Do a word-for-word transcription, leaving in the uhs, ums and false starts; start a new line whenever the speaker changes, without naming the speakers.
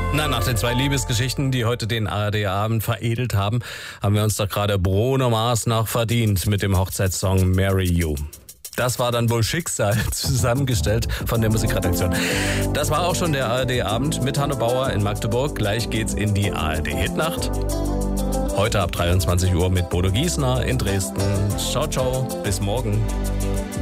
Na, nach den zwei Liebesgeschichten, die heute den A R D-Abend veredelt haben, haben wir uns doch gerade Bruno Mars noch verdient mit dem Hochzeitssong Marry You. Das war dann wohl Schicksal, zusammengestellt von der Musikredaktion. Das war auch schon der A R D-Abend mit Hanno Bauer in Magdeburg. Gleich geht's in die A R D-Hitnacht. Heute ab dreiundzwanzig Uhr mit Bodo Giesner in Dresden. Ciao, ciao, bis morgen.